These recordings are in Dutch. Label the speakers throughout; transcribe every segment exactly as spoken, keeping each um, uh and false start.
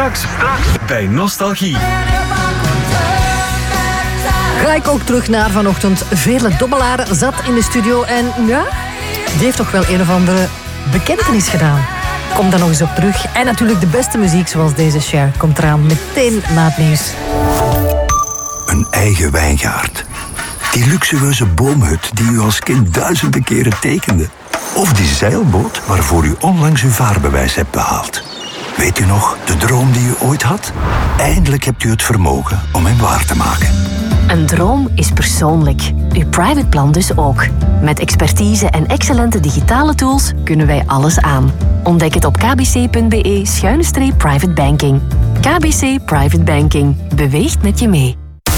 Speaker 1: Straks, straks bij Nostalgie.
Speaker 2: Ga ik ook terug naar vanochtend. Veerle Dobbelaar zat in de studio en ja, die heeft toch wel een of andere bekentenis gedaan. Kom daar nog eens op terug. En natuurlijk de beste muziek zoals deze Cher komt eraan meteen na het nieuws.
Speaker 3: Een eigen wijngaard. Die luxueuze boomhut die u als kind duizenden keren tekende. Of die zeilboot waarvoor u onlangs uw vaarbewijs hebt behaald. Weet u nog, de droom die u ooit had? Eindelijk hebt u het vermogen om hem waar te maken.
Speaker 4: Een droom is persoonlijk. Uw private plan dus ook. Met expertise en excellente digitale tools kunnen wij alles aan. Ontdek het op kbc.be schuine streep private banking. K B C Private Banking. Beweegt met je mee.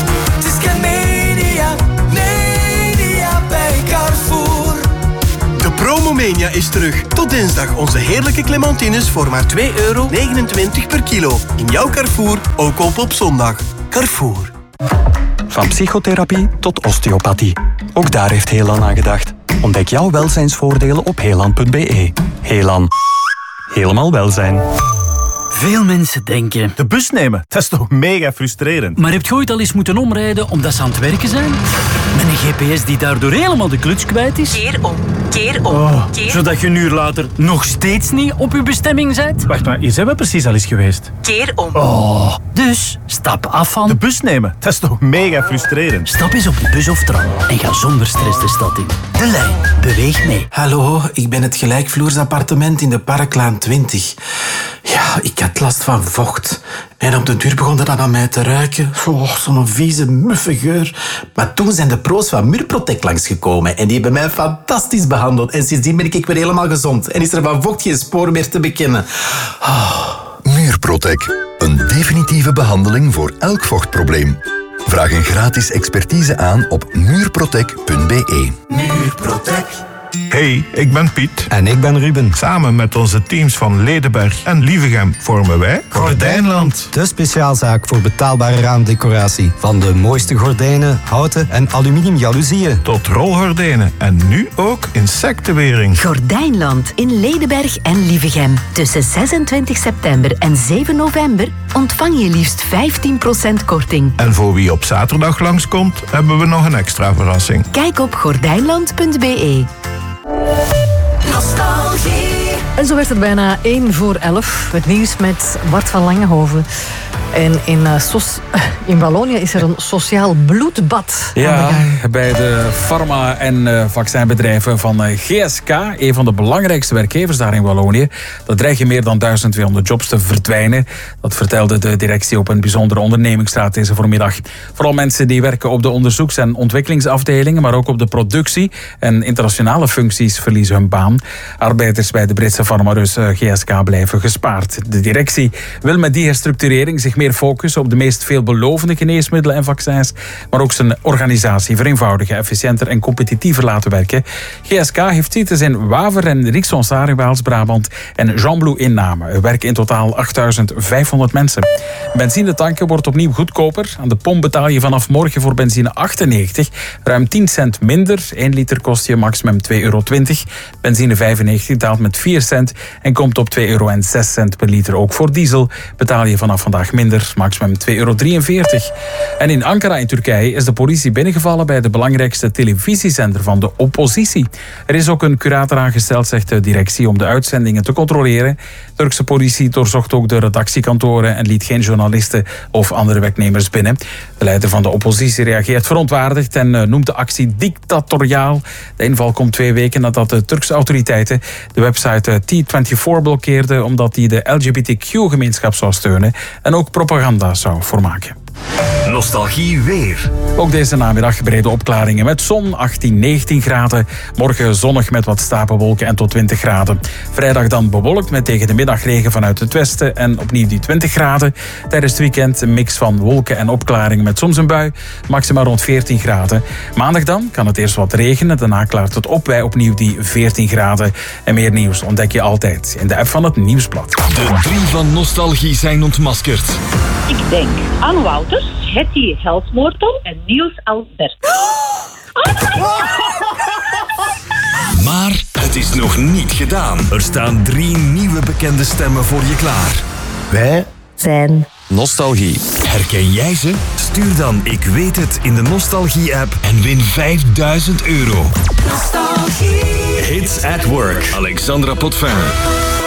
Speaker 5: De Promomania is terug. Tot dinsdag onze heerlijke clementines voor maar twee euro negenentwintig per kilo. In jouw Carrefour, ook op op zondag. Carrefour.
Speaker 6: Van psychotherapie tot osteopathie. Ook daar heeft Helan aan gedacht. Ontdek jouw welzijnsvoordelen op helan punt be. Helan. Helemaal welzijn.
Speaker 7: Veel mensen denken...
Speaker 8: De bus nemen, dat is toch mega frustrerend.
Speaker 7: Maar heb je ooit al eens moeten omrijden omdat ze aan het werken zijn? Met een G P S die daardoor helemaal de kluts kwijt is?
Speaker 4: Keer om, keer om,
Speaker 7: oh,
Speaker 4: keer...
Speaker 7: Zodat je een uur later nog steeds niet op je bestemming bent?
Speaker 8: Wacht maar, hier zijn we precies al eens geweest.
Speaker 4: Keer om.
Speaker 7: Oh, dus stap af van...
Speaker 8: De bus nemen, dat is toch mega frustrerend.
Speaker 7: Stap eens op de bus of tram en ga zonder stress de stad in. De lijn, beweeg mee.
Speaker 9: Hallo, ik ben het gelijkvloersappartement in de Parklaan twintig. Ja, ik had last van vocht. En op de duur begon dat aan mij te ruiken. Oh, zo'n vieze, muffe geur. Maar toen zijn de pro's van Muurprotect langsgekomen. En die hebben mij fantastisch behandeld. En sindsdien ben ik weer helemaal gezond. En is er van vocht geen spoor meer te bekennen. Oh.
Speaker 10: Muurprotect. Een definitieve behandeling voor elk vochtprobleem. Vraag een gratis expertise aan op muurprotect punt be.
Speaker 9: Muurprotect.
Speaker 11: Hey, ik ben Piet.
Speaker 12: En ik ben Ruben.
Speaker 11: Samen met onze teams van Ledenberg en Lievegem vormen wij Gordijnland.
Speaker 12: De speciaalzaak voor betaalbare raamdecoratie. Van de mooiste gordijnen, houten en aluminium jaloezieën.
Speaker 11: Tot rolgordijnen en nu ook insectenwering.
Speaker 4: Gordijnland in Ledenberg en Lievegem. Tussen zesentwintig september en zeven november ontvang je liefst vijftien procent korting.
Speaker 11: En voor wie op zaterdag langskomt, hebben we nog een extra verrassing.
Speaker 4: Kijk op gordijnland punt be.
Speaker 2: Nostalgie. En zo werd het bijna één voor elf. Het nieuws met Bart van Langenhoven. En in, uh, Sos- in Wallonië is er een sociaal bloedbad.
Speaker 13: Ja, bij de farma- en uh, vaccinbedrijven van uh, G S K, een van de belangrijkste werkgevers daar in Wallonië. Dat dreigen meer dan duizend tweehonderd jobs te verdwijnen. Dat vertelde de directie op een bijzondere ondernemingsraad deze voormiddag. Vooral mensen die werken op de onderzoeks- en ontwikkelingsafdelingen, maar ook op de productie en internationale functies verliezen hun baan. Arbeiders bij de Britse farmareus uh, G S K blijven gespaard. De directie wil met die herstructurering zich meer focussen op de meest veelbelovende geneesmiddelen en vaccins, maar ook zijn organisatie vereenvoudigen, efficiënter en competitiever laten werken. G S K heeft sites in Waver en Rixonsar in Waals-Brabant en Jeanblou in Namen. Er werken in totaal achtduizend vijfhonderd mensen. Benzine tanken wordt opnieuw goedkoper. Aan de pomp betaal je vanaf morgen voor benzine achtennegentig, ruim tien cent minder. één liter kost je maximum twee euro twintig. Benzine vijfennegentig daalt met vier cent en komt op twee euro en zes cent per liter. Ook voor diesel betaal je vanaf vandaag minder, maximum twee euro drieënveertig. En in Ankara in Turkije is de politie binnengevallen bij de belangrijkste televisiezender van de oppositie. Er is ook een curator aangesteld, zegt de directie, om de uitzendingen te controleren. De Turkse politie doorzocht ook de redactiekantoren en liet geen journalisten of andere werknemers binnen. De leider van de oppositie reageert verontwaardigd en noemt de actie dictatoriaal. De inval komt twee weken nadat de Turkse autoriteiten de website T vierentwintig blokkeerden omdat die de L G B T Q-gemeenschap zou steunen en ook propaganda zou voormaken.
Speaker 1: Nostalgie weer.
Speaker 13: Ook deze namiddag brede opklaringen met zon, achttien, negentien graden. Morgen zonnig met wat stapelwolken en tot twintig graden. Vrijdag dan bewolkt met tegen de middag regen vanuit het westen en opnieuw die twintig graden. Tijdens het weekend een mix van wolken en opklaringen met soms een bui. Maximaal rond veertien graden. Maandag dan kan het eerst wat regenen. Daarna klaart het op bij opnieuw die veertien graden. En meer nieuws ontdek je altijd in de app van het Nieuwsblad.
Speaker 1: De drie van Nostalgie zijn ontmaskerd.
Speaker 14: Ik denk aan Wouters, Hetty Helsmoortel en Niels Albert.
Speaker 1: Maar het is nog niet gedaan. Er staan drie nieuwe bekende stemmen voor je klaar.
Speaker 15: Wij
Speaker 2: zijn.
Speaker 1: Nostalgie. Herken jij ze? Stuur dan Ik weet het in de Nostalgie-app en win vijfduizend euro. Nostalgie. Hits at Work. Alexandra Potvin.